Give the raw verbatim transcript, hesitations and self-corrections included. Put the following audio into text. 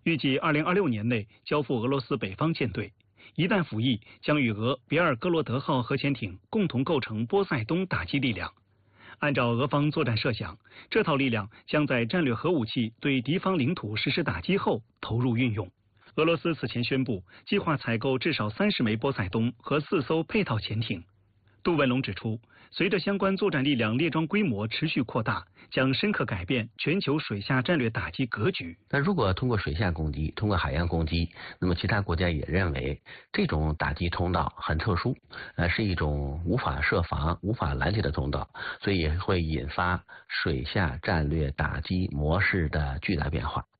预计二零二六年内交付俄罗斯北方舰队。一旦服役，将与俄别尔哥罗德号核潜艇共同构成波塞冬打击力量。按照俄方作战设想，这套力量将在战略核武器对敌方领土实施打击后投入运用。俄罗斯此前宣布，计划采购至少三十枚波塞冬和四艘配套潜艇。杜文龙指出，随着相关作战力量列装规模持续扩大，将深刻改变全球水下战略打击格局。 那如果通过水下攻击，通过海洋攻击，那么其他国家也认为这种打击通道很特殊，呃，是一种无法设防、无法拦截的通道，所以会引发水下战略打击模式的巨大变化。